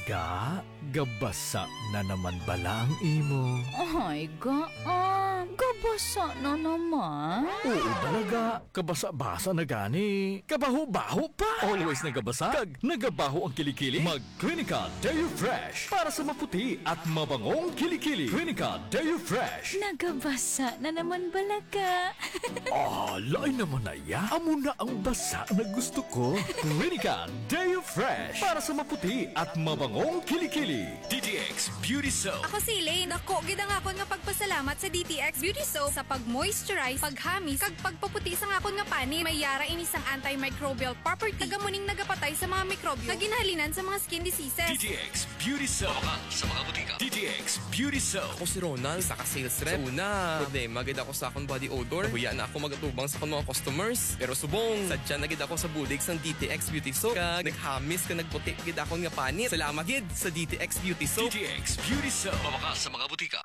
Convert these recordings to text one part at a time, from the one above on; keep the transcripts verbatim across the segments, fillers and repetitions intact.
Ga, gabasa na naman bala ang imo. Ay, ga, ah, gabasa na naman. Oo talaga, kabasa-basa na gani. Kabaho-baho pa. Always nagabasa, kag nagabaho ang kilikili. Mag Clinica Deo Fresh para sa maputi at mabangong kilikili. Clinica Deo Fresh. Nagabasa na naman balaga. Ah, lain naman na ya. Amo na ang basa na gusto ko. Clinica Deo Fresh para sa maputi at mabangong kilikili. D T X Beauty Soap. Ako si Elaine. Ako, gidang ako nga pagpasalamat sa D T X Beauty Soap sa pag-moisturize, paghamis, kag pagpaputi sa akon nga pani. May yara inisang antimicrobial property. Kagamuning nagapatay sa mga mikrobyo na ginhalinan sa mga skin diseases. D T X Beauty Soap. Baka sa mga butika. D T X Beauty Soap. Ako si Ronald, saka sales rep. Una, problema gid ako sa akong body odor. Nahuya na ako magatubang sa akong mga customers. Pero subong, sadya na gid ako sa budig sang D T X Beauty Soap. Kag naghamis ka nagputi gid akong nga panit. Salamat gid sa D T X Beauty Soap. D T X Beauty Soap. Baka sa mga butika.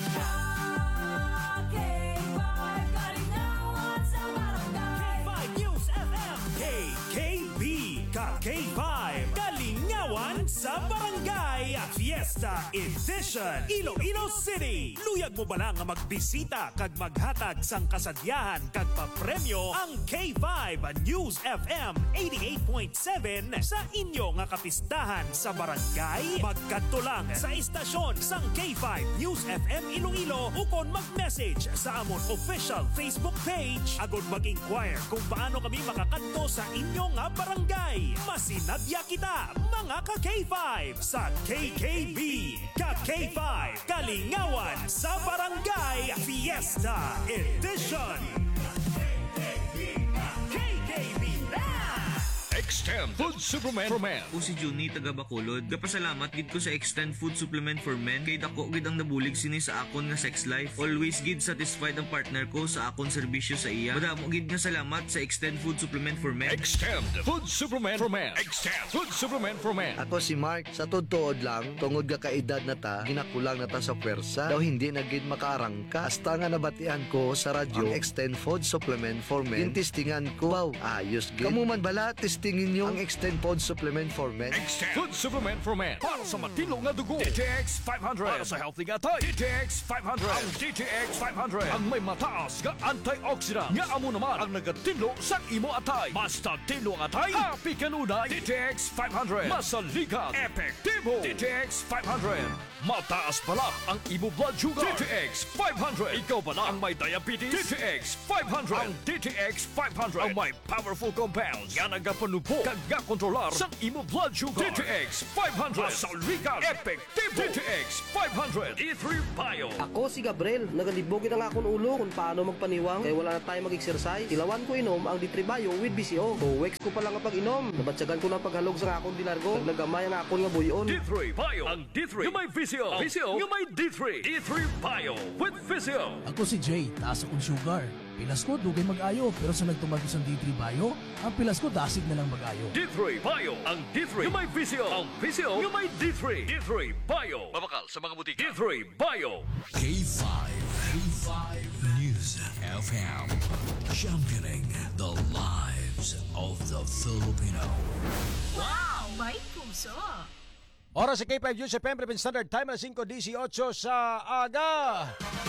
K K B Ka K five Kalingawan sa Barangay Fiesta Edition Iloilo City. Luyag mo ba lang nga magbisita kag maghatag sang kasadyahan kag papremyo ang K five News F M eighty-eight point seven sa inyo nga kapistahan sa barangay? Magkadto lang sa istasyon sang K five News F M Iloilo ukon mag-message sa amon official Facebook page agud mag-inquire kung paano kami makakadto sa inyo nga barangay. Masinadya kita mga ka K five sa K K B Ka K five Kalingawan sa Barangay Fiesta Edition. Extend Food Supplement for Men. O si Juni taga Bacolod. Gapasalamat gid ko sa Extend Food Supplement for Men kay dako gid ang nabulig sini sa akon nga sex life. Always gid satisfied ang partner ko sa akon serbisyo sa iya. Madamo gid nga salamat sa Extend Food Supplement for Men. Extend Food Supplement for Men. Extend Food Supplement for Men. Ako si Mark, sa tutuod lang, tungod ga kaedad na ta, ginakulang na ta sa pwersa, daw hindi na gid makaarangka. Hasta nga nabatian ko sa radyo, ang Extend Food Supplement for Men. Yung testingan ko, wow, ayos gid. Kamu man bala, testingin nyo ang Extend Food Supplement for Men. Extend Food Supplement for Men. Para sa matino nga dugo. D T X five hundred. Para sa healthy nga tay. D T X five hundred. Ang D T X five hundred. Ang may mataas nga antioxidant. Nga amo naman ang nagatinlo sa imo atay. Basta tinlo ang atay, happy kanunay. D T X five hundred. Masaligan. Epektibo. D T X five hundred. Mataas pala ang imo blood sugar. D T X five hundred. Ikaw pala ang may diabetes. D T X five hundred. Ang D T X five hundred. Ang may powerful compounds. Nga nagapanupo. Kag nga kontrolar sa imo blood sugar. D T X five hundred. Masaligan. Epektibo. D T X five hundred. D three Bio. Ako si Gabriel. Nagalibogin ang akong ulo kung paano magpaniwang. Kaya wala na tayo mag-exercise. Tilawan ko inom ang D three Bio with B C O. two weeks ko pa lang ang pag-inom. Nabatsagan ko ng paghalog sa akong dilargo. Naglagamay ang akong nga buyon. D three Bio. Ang D three. Yung may V C O. V C O. Yung may D three. D three Bio with V C O. Ako si Jay. Taas akong sugar. Pilas ko, dugay mag-ayo. Pero sa nagtumagos ang D three Bio, ang pilas ko dasig na lang mag-ayo. D three Bio. Ang D three. Yung may V C O. Ang V C O. Yung may D three. D three Bio. Mabakal sa mga butika. D three Bio. K five. K five News F M. Championing the lives of the Filipino. Wow, may puso. Oras sa K five News F M, Philippine Standard Time na five eighteen sa aga.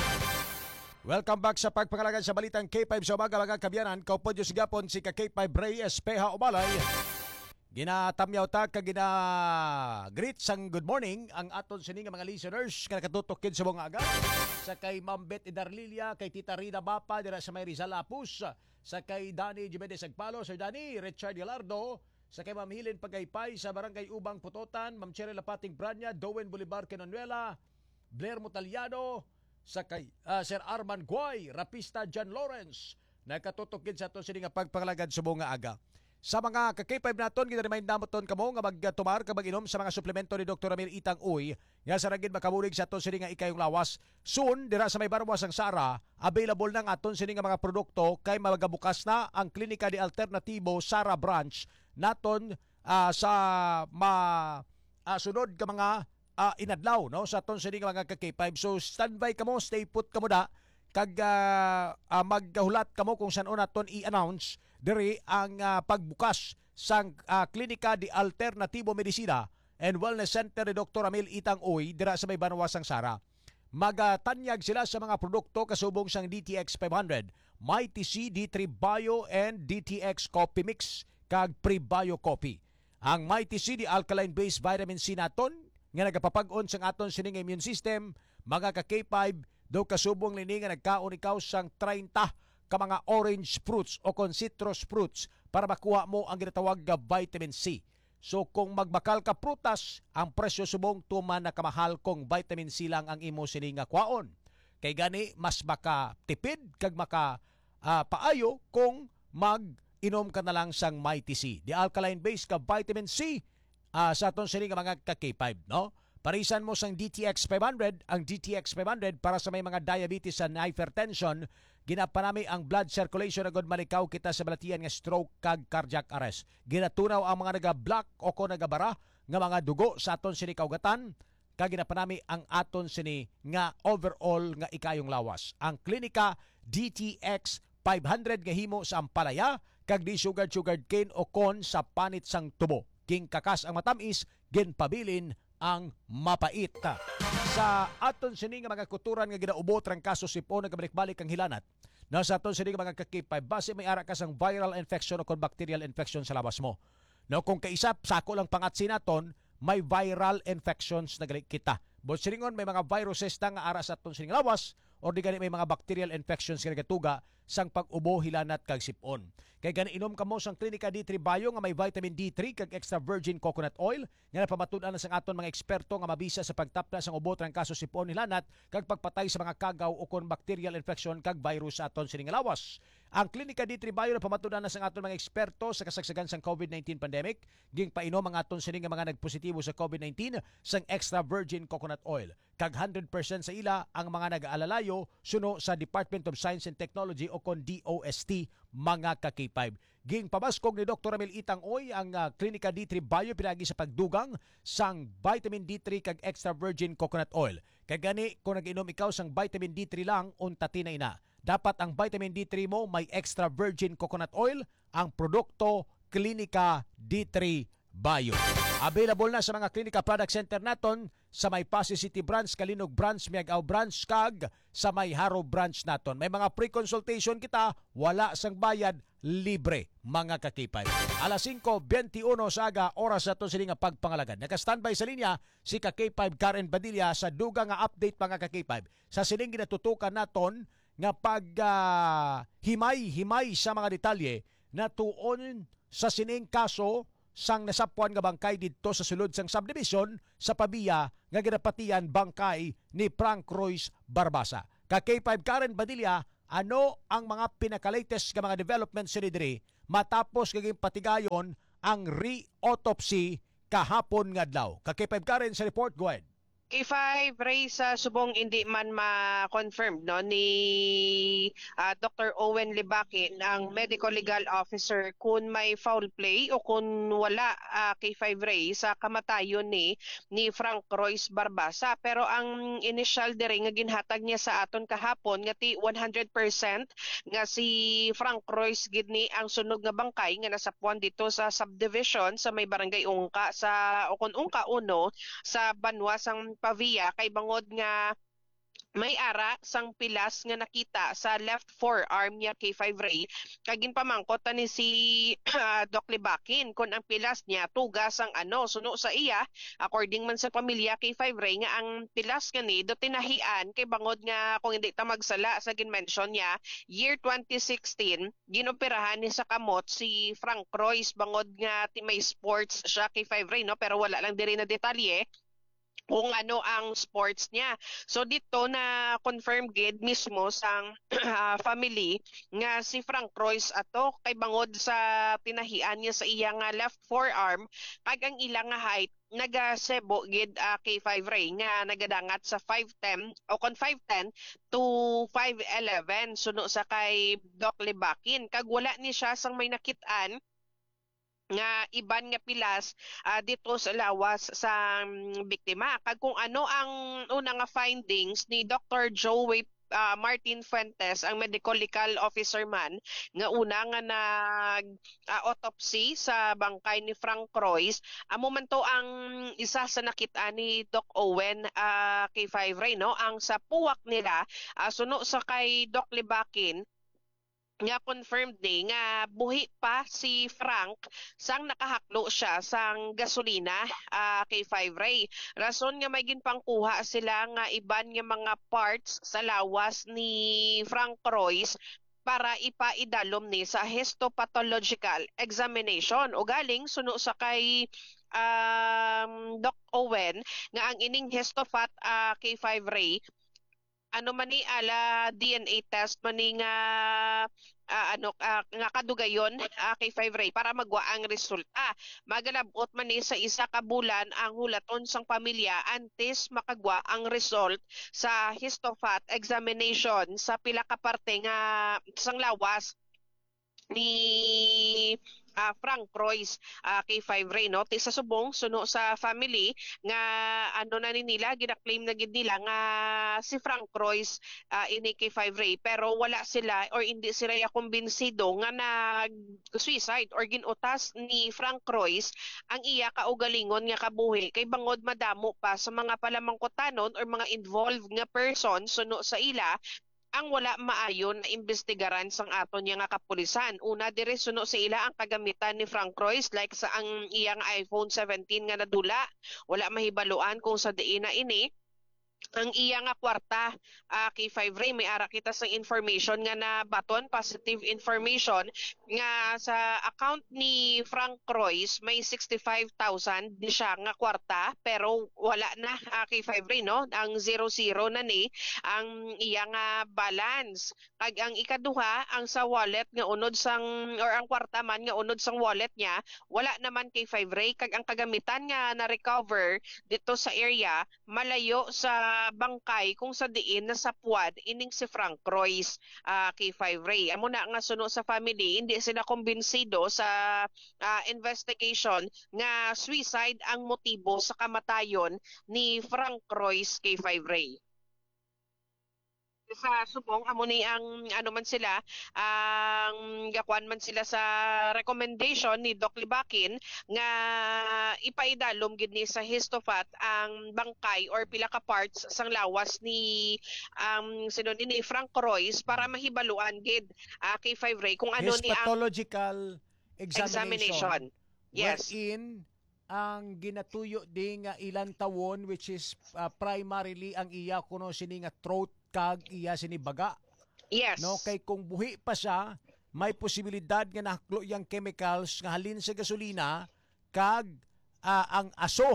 Welcome back sa pagpangalagan sa balitang K five sa umaga mga kabyanan. Kaupod yung sigapon si ka K five Ray Espeha Umalay. Ginatamyaw ta ka gina greet sang good morning ang aton sining mga listeners nga nakatutok sa mga aga. Sa kay Ma'am Beth Idarlilia, kay Tita Rina Bapa dira sa may Rizal Apus, sa kay Danny Jimenez Agpalo, Sir Danny, Richard Yalardo, sa kay Ma'am Hilin Pagaypay sa Barangay Ubang Putotan, Ma'am Cheryl Lapating Branya, Dowen Bolivar Canonuela, Blair Mutaliano, sa kay uh, Sir Arman Guay, Rapista John Lawrence, nakatutok sa aton sining pagpangalagad sa mga aga. Sa mga ka K five naton, gina-remind namoton kamo nga magtumar ka mag-inom sa mga suplemento ni Doctor Ramil Itang Uy nga sa ragid makabulig sa aton sini nga ikayong lawas. Soon dira sa may barwas ang Sara, available nang aton sini nga mga produkto kay magabukas na ang Klinika di Alternatibo Sara branch naton uh, sa ma uh, sunod ka mga uh, inadlaw no sa aton sini nga mga ka K five. So standby kamo, stay put kamo da kag uh, uh, magkahulat kamo kung saan naton i-announce diri ang uh, pagbukas sang uh, Klinika di Alternatibo Medisina and Wellness Center ni Doctor Amil Itang Uy dira sa may Banawasang Sara. Magatanyag sila sa mga produkto kasubong sang D T X five hundred, Mighty C, D three Bio, and D T X Coffee Mix kag Pre-Bio Coffee. Ang Mighty C di alkaline-based vitamin C naton nga nagapapag-on sang aton sining immune system, mga ka K five do kasubong lini nga nagkaon ikaw sang thirty ka mga orange fruits o kon citrus fruits para makuha mo ang ginatawag nga vitamin C. So kung magbakal ka prutas, ang presyo subong tuman na kamahal kung vitamin C lang ang imo sini nga kwaon. Kay gani mas makatipid kag maka uh, paayo kung mag-inom ka na lang sang Mighty C. The alkaline based ka vitamin C uh, sa aton sini nga mga ka K five, no? Parisan mo sang D T X five hundred, ang D T X five hundred para sa may mga diabetes and hypertension, ginapanami ang blood circulation agad malikaw kita sa balatian nga stroke kag cardiac arrest. Ginatunaw ang mga naga-block o ko nagabara nga mga dugo sa aton sini kaugatan, kag ginapanami ang aton sini nga overall nga ikayong lawas. Ang klinika D T X five hundred nga himo sa ampalaya kag di sugar sugar cane o kon sa panit sang tubo. King kakas ang matamis, ginpabilin ang mapait. Sa aton sini nga mga kuturan nga ginaubot rang kaso sipon nagabalik-balik ang hilanat. Na sa aton sini nga mga ka K five base may ara ka sang viral infection o kon bacterial infection sa lawas mo. No kung kaisap sako lang pangat sinaton, may viral infections na gali kita. But siringon may mga viruses na nga ara sa aton sini nga lawas or di gani may mga bacterial infections nga nagatuga sang pag-ubo hilanat kag sipon. Kay gani inom ka mo sang Klinika D three Bio nga may vitamin D three kag extra virgin coconut oil nga napamatud-an na sang aton mga eksperto nga mabisa sa pagtapna sang ubot rang kaso sipon hilanat kag pagpatay sa mga kagaw o kon bacterial infection kag virus sa aton sini nga lawas. Ang Klinika D three Bio napamatud-an na sang aton mga eksperto sa kasagsagan sang COVID nineteen pandemic, ging painom ang aton sini nga mga nagpositibo sa COVID nineteen sang extra virgin coconut oil. Kag one hundred percent sa ila ang mga nag-aalalayo suno sa Department of Science and Technology o kon D O S T mga ka K five. Ging pabaskog ni Doctor Amil Itang Uy ang uh, Klinika D three Bio pinagi sa pagdugang sang vitamin D three kag extra virgin coconut oil. Kay gani kung nag-inom ikaw sang vitamin D three lang unta tinay na. Dapat ang vitamin D three mo may extra virgin coconut oil, ang produkto Klinika D three Bio. Available na sa mga Klinika Product Center naton sa may Pasig City branch, Kalinog branch, Miagao branch, kag sa may Haro branch naton. May mga pre-consultation kita, wala sang bayad, libre mga ka K five. Alas singko twenty-one sa aga, oras sa ito sila nga pagpangalagan. Naka-standby sa linya si ka K five Karen Badilla sa duga nga update mga ka K five. Sa siling ginatutukan naton nga pag uh, himay-himay sa mga detalye na tuon sa sining kaso sang nasapuan nga bangkay didto sa sulod sang subdivision sa Pabia nga ginapatian bangkay ni Frank Royce Barbasa. Ka K five Karen Badilla, ano ang mga pinaka-latest nga mga developments sa diri matapos kaging patigayon ang re-autopsy kahapon nga adlaw? Ka K five Karen sa report, go ahead. K five Ray sa subong hindi man ma-confirm no ni uh, Doctor Owen Libakin ang medical legal officer kung may foul play o kung wala uh, K five Ray sa kamatayon ni ni Frank Royce Barbasa, pero ang initial dire nga ginhatag niya sa aton kahapon nga ti one hundred percent nga si Frank Royce gid ni ang sunog nga bangkay nga nasapuan dito sa subdivision sa may barangay Ungka sa o kun Ungka uno sa Banwasang Pavia, kay bangod nga may ara sang pilas nga nakita sa left forearm niya K five Ray. Kagin pamangkot ni si uh, Doc Libakin kung ang pilas niya tugas ang ano suno sa iya, according man sa pamilya K five Ray nga ang pilas kani do tinahian kay bangod nga kung hindi ta magsala sa gin-mention niya year twenty sixteen ginoperahan ni sa kamot si Frank Royce bangod nga ti may sports siya K five Ray no, pero wala lang diri na detalye kung ano ang sports niya. So dito na confirm gid mismo sang uh, family nga si Frank Royce ato kay bangod sa tinahian niya sa iyang uh, left forearm kag ang ilang nga height nagasebo gid uh, K five Ray nga nagadangat sa five ten o kon five ten to five eleven suno sa kay Doc Libakin kag wala ni siya sang may nakit-an nga iban nga pilas uh, dito sa lawas sa um, biktima. Kag kung ano ang una nga findings ni Doctor Joey ah, Martin Fuentes ang medical legal officer man nga una nga nag ah, autopsy sa bangkay ni Frank Royce. Amo man to ang isa sa nakita ni Doc Owen uh, kay Five Ray, no? Ang sa puwak nila uh, suno sa kay Doc Libakin nga confirmed ni nga buhi pa si Frank sang nakahaklo siya sang gasolina uh, kay Five Ray. Rason nga may ginpangkuha sila nga iban nga mga parts sa lawas ni Frank Royce para ipaidalom ni sa histopathological examination. O galing suno sa kay um, Doc Owen nga ang ining histophat uh, kay Five Ray ano man ni ala D N A test man ni nga uh, ano uh, nga kadugayon uh, kay Five Ray para magwa ang resulta. Magalabot man ni sa isa ka bulan ang hulaton sang pamilya antes makagwa ang result sa histophat examination sa pila ka parte nga sang lawas ni uh, Frank Royce uh, kay Five Ray, no? Ti sa subong suno sa family nga ano na ni nila gina-claim na gid nila nga si Frank Royce uh, ini kay Five Ray pero wala sila or hindi sila ya kumbinsido nga nag suicide or ginutas ni Frank Royce ang iya kaugalingon nga kabuhi kay bangod madamo pa sa mga palamangkotanon or mga involved nga person suno sa ila ang wala maayon na imbestigaran sang aton niya nga kapulisan. Una dire suno sa ila ang kagamitan ni Frank Royce like sa ang iyang iPhone seventeen nga nadula. Wala mahibaluan kung sa diin na ini. Ang iya nga kwarta uh, kay Five Ray may ara kita sa information nga na baton positive information nga sa account ni Frank Royce may sixty-five thousand di siya nga kwarta pero wala na uh, kay Five Ray, no? Ang zero zero na ni ang iya nga balance. Kag ang ikaduha ang sa wallet nga unod sang or ang kwarta man nga unod sang wallet niya wala naman kay Five Ray kag ang kagamitan nga na recover dito sa area malayo sa bangkay kung sa diin na sa puwad ining si Frank Royce uh, kay Five Ray. Amo na nga suno sa family hindi sila kumbinsido sa uh, investigation nga suicide ang motibo sa kamatayon ni Frank Royce kay Five Ray. Sa subong amo ni ang ano man sila ang gakuan man sila sa recommendation ni Doc Libakin nga ipaidalom gid ni sa histophat ang bangkay or pila ka parts sang lawas ni um sino ni Frank Royce para mahibaluan gid uh, kay Five Ray kung ano ni ang pathological examination, examination. Yes. Wherein ang ginatuyo di nga ilang tawon which is uh, primarily ang iya kuno sini nga throat kag iya sini baga. Yes. No kay kung buhi pa siya may posibilidad nga nahaklo yang chemicals nga halin sa gasolina kag uh, ang aso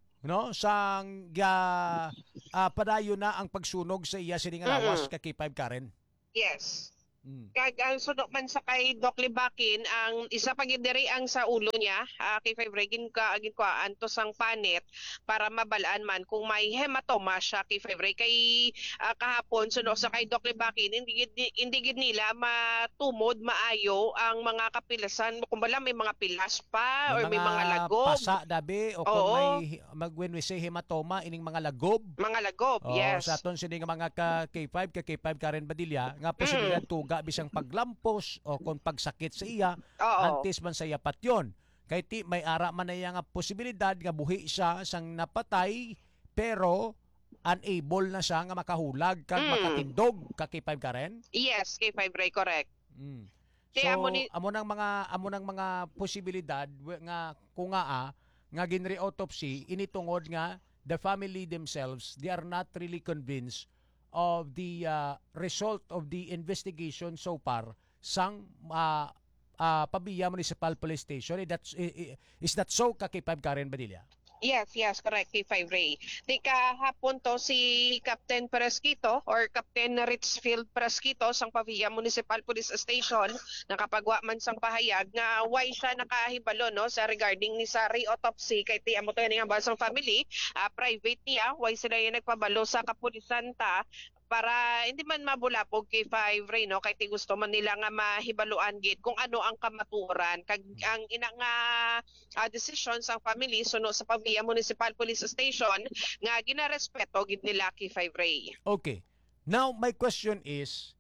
no sang uh, uh, padayon na ang pagsunog sa iya sini nga lawas mm-hmm. ka K five Karen. Yes. Mm. Kag ang sunod man sa kay Doc Libakin ang isa pa gid diri ang sa ulo niya uh, kay Five Ray gin ka agin ko anto sang panit para mabalaan man kung may hematoma siya kay Five Ray kay uh, kahapon sunod sa kay Doc Libakin hindi gid hindi gid nila matumod maayo ang mga kapilasan kung bala may mga pilas pa may or may mga lagob pasa dabi o kung may mag when we say hematoma ining mga lagob mga lagob oh, yes sa aton sini nga mga ka K five ka K five Karen Badilla nga posibilidad mm. tuga bisang paglampos o kung pagsakit sa iya antes man sa iya patyon kay ti may ara man na iya nga posibilidad nga buhi siya sang napatay pero unable na siya nga makahulag kag mm. makatindog ka K five Karen. Yes, K five Ray correct. Mm. So amo ni amo nang mga amo nang mga posibilidad nga kung nga nga ginre autopsy initungod nga the family themselves they are not really convinced of the uh, result of the investigation so far sang uh, uh, Pabia Municipal Police Station. That's, is that so ka K five Karen Badilla? Yes, yes, correct, K five Ray. Di kahapon to si Captain Presquito or Captain Richfield Presquito sang Pavia Municipal Police Station nakapagwa man sang pahayag nga why siya nakahibalo no sa regarding ni sa re-autopsy kay ti amo to nga basang family uh, private niya why sila yung nagpabalo sa kapulisan ta para hindi man mabulapog kay Five Ray no kay ti gusto man nila nga mahibaluan gid kung ano ang kamatuoran kag ang ina nga uh, decision sa family suno sa Pavia Municipal Police Station nga ginarespeto gid nila kay Five Ray. Okay. Now, my question is,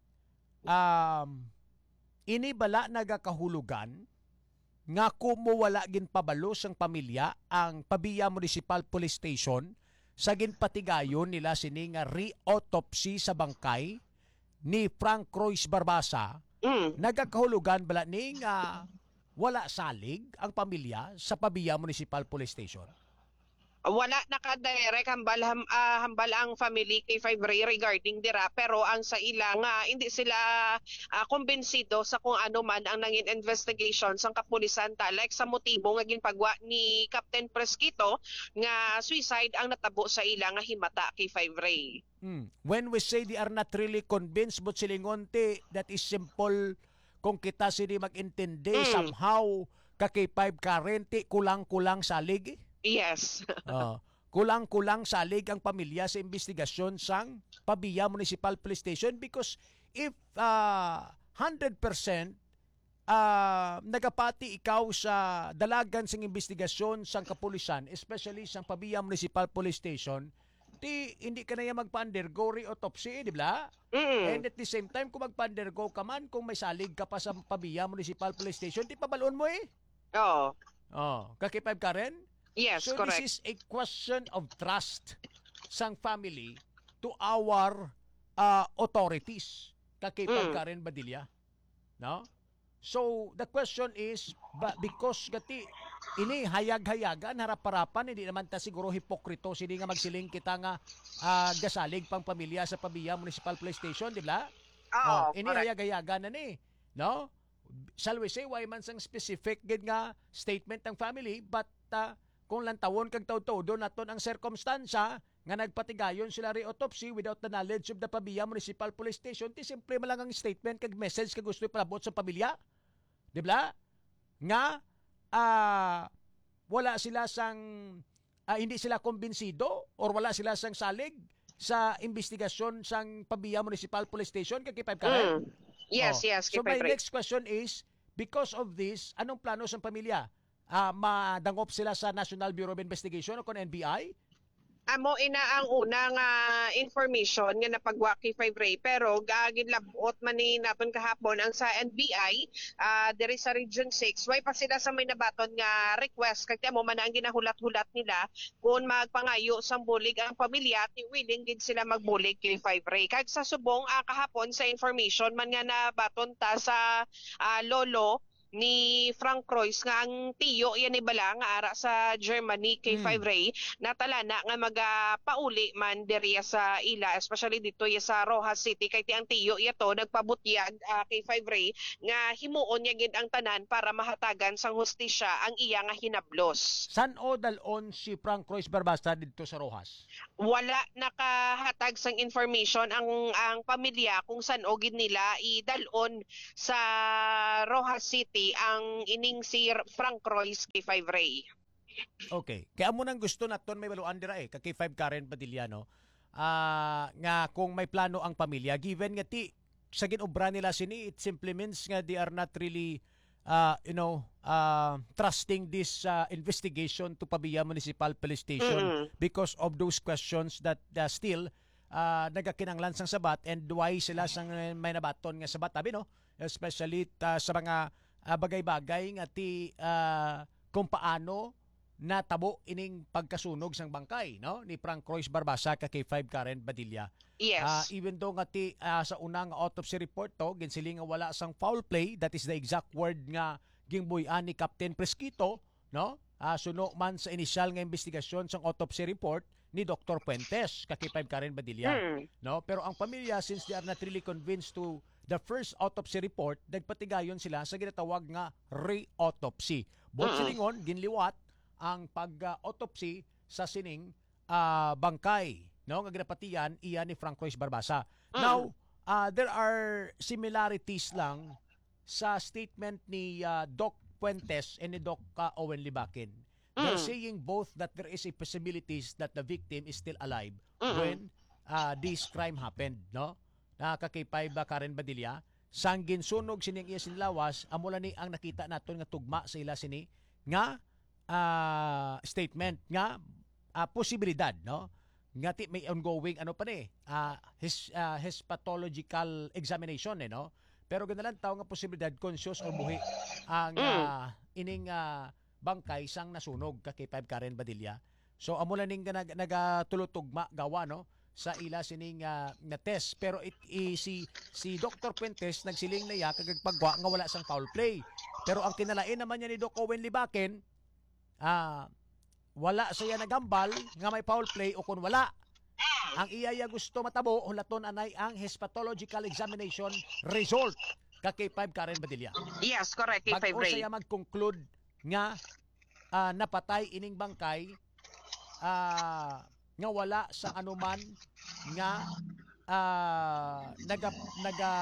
um, ini bala nagakahulugan nga kumuwala gin pabalo sang pamilya ang Pabia Municipal Police Station sa ginpatigayon nila sini nga re-autopsy sa bangkay ni Frank Royce Barbasa. Mm. Nagakahulugan bala ni nga wala salig ang pamilya sa Pabia Municipal Police Station? Wala naka-direct hambal, ham, ah, hambal ang family K five Ray regarding dira, pero ang sa ila nga hindi sila uh, kumbinsido sa kung ano man ang nangin investigation sang kapulisan talek sa motibo nga ginpagwa ni Captain Presquito nga suicide ang natabo sa ila nga himata K five Ray. Hmm. When we say they are not really convinced but silingonte, that is simple kung kita sini mag-intindi Mm. somehow ka K five current kulang-kulang salig. Yes. uh, kulang-kulang salig ang pamilya sa investigasyon sang Pabia Municipal Police Station because if uh, one hundred percent uh, nagapati ikaw sa dalagan sang investigasyon sang kapulisan, especially sang Pabia Municipal Police Station, di hindi ka na yan magpa-undergo re-autopsy, di ba? Mm. And at the same time, kung magpa-undergo ka man, kung may salig ka pa sa Pabia Municipal Police Station, di pabalon mo eh. Oo. Oh, kakipag ka rin? Yes, so correct. this is a question of trust sang family to our uh, authorities. Kakipag Mm. ka rin, Badilla? No? So, the question is, ba, because gati, ini hayag-hayagan, harap-harapan, hindi naman ta siguro hipokrito, hindi nga magsiling kita nga uh, gasalig pang pamilya sa Pabia Municipal Police Station, di ba? Oo, Oh, ini correct. hayag-hayagan na ni. No? Shall we say, why man sang specific gid nga statement ng family, but uh, kung lantawon kag taw-todo naton ang circumstansya nga nagpatigayon sila re-autopsy without the knowledge of the Pabia Municipal Police Station, ti simple man lang ang statement kag message kag gusto ipalabot sa pamilya. Di ba? Nga ah wala sila sang ah, hindi sila kumbinsido or wala sila sang salig sa investigasyon sang Pabia Municipal Police Station kag kipay ka. Mm. Yes, Oh. yes. So K my five Ray. next question is, because of this, anong plano sa pamilya? Ah, madangop sila sa National Bureau of Investigation o kon N B I? Amo ina ang unang uh, information nga napagwa kay five Ray, pero gagin labot man ni napon kahapon ang sa N B I uh, diri sa Region six, way pa sila sa may nabaton nga request kay mo man ang ginahulat-hulat nila kung magpangayo sang bulig ang pamilya at willing gid sila magbulig kay five Ray. Kag sa subong uh, kahapon sa information man nga nabaton ta sa uh, lolo ni Frank Royce nga ang tiyo yan ni bala nga ara sa Germany kay five Ray natalana nga magapauli man diriya sa ila, especially dito ya sa Rojas City kay ti ang tiyo yato nagpabutyag uh, kay five Ray nga himuon niya gid ang tanan para mahatagan sang hustisya ang iya nga hinablos. San o dalon si Frank Royce Barbasa dito sa Rojas? Wala nakahatag sang information ang ang pamilya kung san o gid nila idalon sa Rojas City ang ining si Frank Royce kay five Ray. Okay. Kaya mo nang gusto naton may baluan dira eh, kay five Karen Padilla, no? Ah, nga kung may plano ang pamilya, given nga ti sa ginobra nila sini, it simply means nga they are not really uh, you know, uh, trusting this uh, investigation to Pabia Municipal Police Station Mm-mm. because of those questions that uh, still uh, nagakinanglan sang sabat and why sila sang uh, may nabaton nga sabat, tabi, no? Especially uh, sa mga uh, bagay-bagay nga ti uh, kung paano natabo ining pagkasunog sang bangkay, no, ni Frank Royce Barbasa ka kay five Karen Badilla. Yes. Uh, even though nga ti uh, sa unang autopsy report to ginsiling nga wala sang foul play, that is the exact word nga gingbuy-an ni Captain Presquito, no? Uh, suno man sa initial nga investigasyon sang autopsy report ni Doctor Puentes ka kay five Karen Badilla. Hmm. No, pero ang pamilya, since they are not really convinced to the first autopsy report, nagpatigayon sila sa ginatawag nga re-autopsy. Both Mm-mm. silingon ginliwat ang pag-autopsy sa sining uh, bangkay, no, nga ginapatiyan iya ni Frank Royce Barbasa. Mm. Now, uh, there are similarities lang sa statement ni uh, Doc Puentes and ni Doc uh, Owen Libakin. They're Mm. saying both that there is a possibilities that the victim is still alive Mm-mm. when uh, this crime happened, no? Nakakipay ba Karen Badilla? Sang ginsunog sining iya sinlawas, amula ni ang nakita naton nga tugma sa ila sini nga uh, statement nga uh, posibilidad, no, nga ti may ongoing ano pa ni uh, his uh, histopathological examination eh no. Pero ganalan tao nga posibilidad conscious or buhi ang uh, ining uh, bangkay sang nasunog ka K five Karen Badilla. So amo lang ning nag, nagatulutugma gawa no sa ila sining uh, na test pero it, i, si si Doctor Puentes nagsiling na ya kagagpagwa nga wala sang foul play. Pero ang kinalain naman niya ni Doc Owen Libaken ah uh, wala siya nagambal nga may foul play o kung wala. Ang iyaya gusto matabo, hulaton anay ang histopathological examination result ka K five Karen Badilla. Yes, correct, K five Bago Ray. siya mag-conclude nga uh, napatay ining bangkay uh, nga wala sa anuman nga uh, naga, naga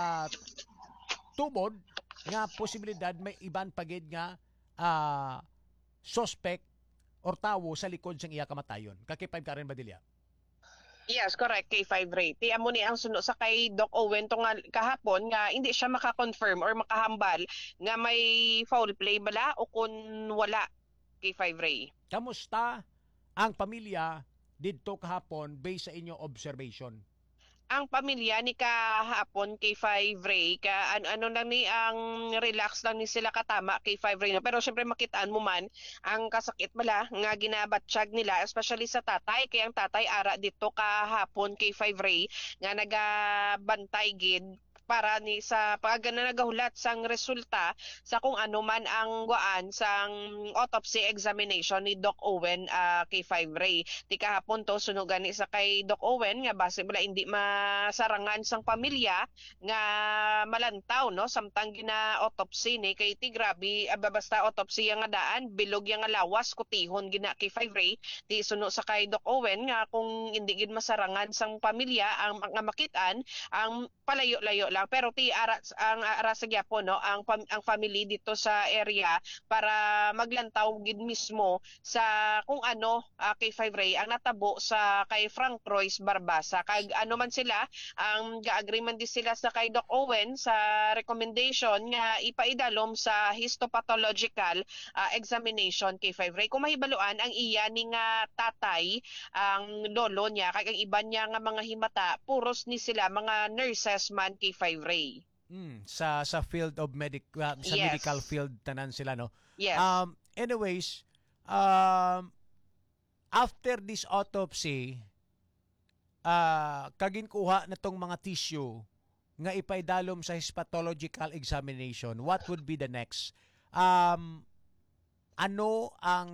tubod nga posibilidad may iban pagid nga uh, suspect or tawo sa likod sang iya kamatayon. Ka K five Karen Badilla. Yes, correct, K five Ray. Ti amo ni ang suno sa kay Doc Owen tong nga kahapon nga hindi siya maka-confirm or makahambal nga may foul play bala o kun wala, K five Ray. Kamusta ang pamilya didto kahapon based sa inyong observation? Ang pamilya ni kahapon K five Ray ka ano, ano lang ni ang relax lang ni sila katama K five Ray no? Pero syempre makitaan mo man ang kasakit bala nga ginabatsyag nila especially sa tatay kay ang tatay ara dito kahapon K five Ray nga nagabantay gid para ni sa pag na nagahulat sang resulta sa kung ano man ang guan sang autopsy examination ni Doc Owen uh, K five Ray. Di kahapon to sunugan ni sa kay Doc Owen nga base bala hindi masarangan sang pamilya nga malantaw no samtang gina autopsy ni kay ti grabe aba basta autopsy nga daan bilog nga lawas kutihon gina K five Ray. Di suno sa kay Doc Owen nga kung hindi gid masarangan sang pamilya ang nga makitaan ang palayo-layo lang pero ti ara ang ara sa gyapon no ang pam, ang family dito sa area para maglantaw gid mismo sa kung ano uh, K five Ray ang natabo sa kay Frank Royce Barbasa kay ano man sila ang ga-agreement di sila sa kay Doc Owen sa recommendation nga ipaidalom sa histopathological uh, examination K five Ray kung mahibaluan ang iya ning uh, tatay ang lolo niya kay ang iba niya nga mga himata puros ni sila mga nurses man K five Ray. Mm, sa sa field of medic uh, sa Yes. medical field tanan sila no. Yes. Um anyways, um after this autopsy uh kaginkuha na tong mga tissue nga ipaidalom sa histopathological examination, what would be the next? Um ano ang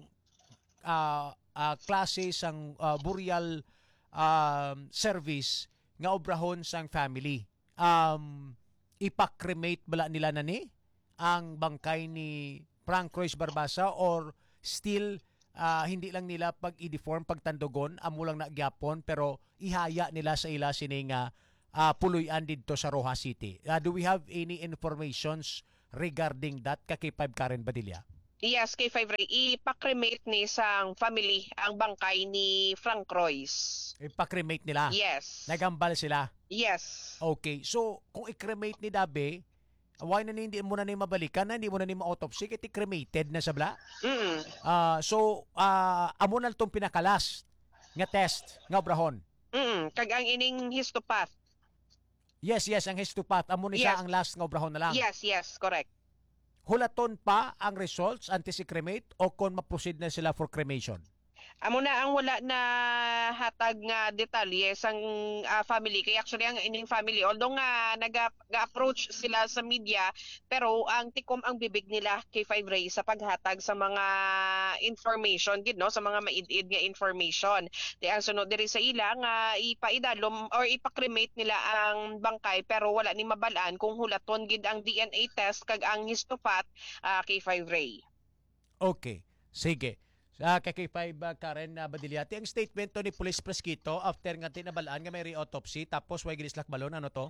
uh, uh, klase sang uh, burial um, service nga obrahon sang family? Um, ipakremate bala nila na ni ang bangkay ni Frank Royce Barbasa or still uh, hindi lang nila pag i-deform pagtandugon amo lang na gyapon pero ihaya nila sa ila sining uh, uh, puluyan didto sa Rojas City. Uh, do we have any informations regarding that ka K five Karen Badilla? Yes, K five Ray, ipakremate ni sang family ang bangkay ni Frank Royce. Ipakremate nila? Yes. Nagambal sila? Yes. Okay, so kung i-cremate ni Dabe, why na hindi mo na ni mabalikan na, hindi mo na ni ma-autopsy, kaya cremated na sa bla? Mm. Uh, so, uh, amo na itong pinakalas nga test, nga obrahon. Mm, kag ang ining histopath. Yes, yes, ang histopath. Amo ni siya Yes. ang last nga obrahon na lang. Yes, yes, correct. Hulaton pa ang results antes i-cremate o kung ma-proceed na sila for cremation? Amo na ang wala na hatag nga detalye sang uh, family kay actually ang ining family although nga nag-approach sila sa media pero ang tikom ang bibig nila K five Ray sa paghatag sa mga information gid no sa mga maid-id nga information. Di ang sunod diri sa ila nga ipaidalom or ipakremate nila ang bangkay pero wala ni mabalaan kung hulaton gid ang D N A test kag ang histopath uh, K five Ray. Okay, sige. Sa K five uh, Karen uh, Badiliati, ang statement to ni Police Presquito after nga tinabalaan nga may re-autopsy tapos way ginislak balon, ano to?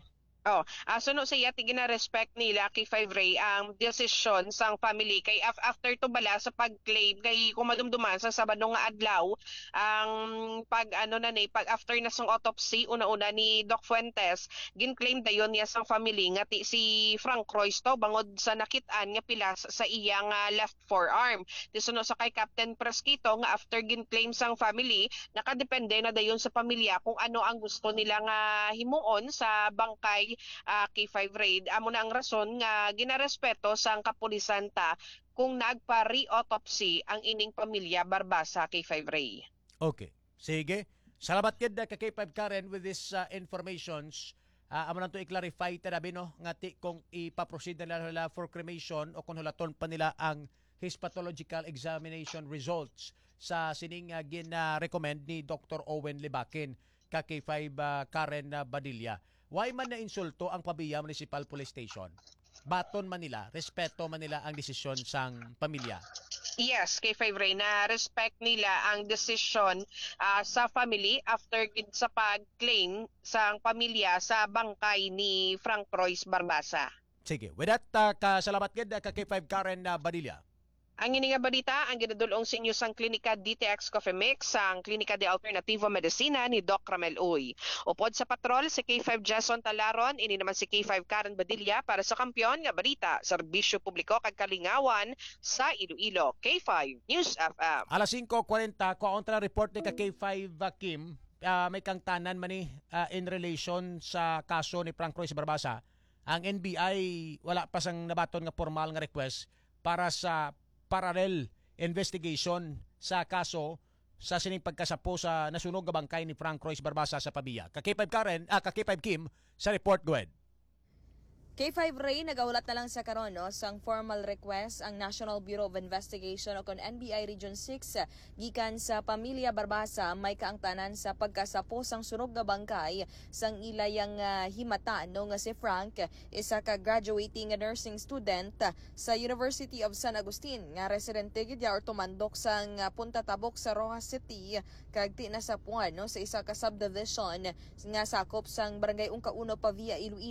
Oh, aso no siya ti gina-respect nila kay Five Ray ang desisyon sang family kay af- after to bala sa pag-claim kay kumadumduman sa Sabado nga adlaw ang pag ano na ni pag after na sang autopsy una-una ni Doc Fuentes gin-claim dayon niya sang family nga ti si Frank Royce to bangod sa nakit-an nga pilas sa iyang uh, left forearm. Disunod sa kay Captain Presquito nga after gin-claim sang family nakadepende na dayon sa pamilya kung ano ang gusto nila nga himuon sa bangkay Uh, kay Five Raid. Amo na ang rason nga ginarespeto sang kapulisan ta kung nagpa-re-autopsy ang ining pamilya Barbasa kay Five Ray. Okay. Sige. Salamat kid ka kay Five Karen with this uh, informations. Uh, amo lang to i-clarify tanabi no nga ti kung ipa-proceed na nila for cremation o kung hulaton pa nila ang histopathological examination results sa sining uh, gina-recommend ni Doctor Owen Libakin ka kay Five uh, Karen uh, Badilla. Why man na insulto ang Pabia Municipal Police Station? Baton man nila, respeto man nila ang desisyon sang pamilya. Yes, kay Five Ray na respect nila ang desisyon uh, sa family after gid sa pag-claim sang pamilya sa bangkay ni Frank Royce Barbasa. Sige, with that, uh, kasalamat gid ka kay Five Karen uh, Badilla. Ang ini nga balita ang ginadulong sa inyo sang Klinika D T X Coffee Mix sang Klinika de Alternativo Medicina ni Doc Ramel Uy. Upod sa patrol si K five Jason Talaron, ini naman si K five Karen Badilla para sa Kampiyon nga balita, serbisyo publiko kag kalingawan sa Iloilo. K five News F M. Alas singko kwarenta ko kontra report ni ka K five uh, Kim, uh, may kang tanan man ni uh, in relation sa kaso ni Frank Royce Barbasa. Ang N B I wala pa sang nabaton nga formal nga request para sa parallel investigation sa kaso sa sining pagkasapo sa nasunog nga bangkay ni Frank Royce Barbasa sa Pabia. Ka K five Karen, ah, ka K five Kim sa report, go ahead. K five Ray nagaulat na lang sa karon no sang formal request ang National Bureau of Investigation o kon N B I Region six gikan sa pamilya Barbasa may kaangtanan sa pagkasapo sang sunog nga bangkay sang ilayang uh, himata no nga si Frank, isa ka graduating nursing student sa University of San Agustin nga residente gid or tumandok sang uh, Punta Tabok sa Rojas City kag ti nasapuan no sa isa ka subdivision nga sakop sang Barangay Ungka Uno Pavia Iloilo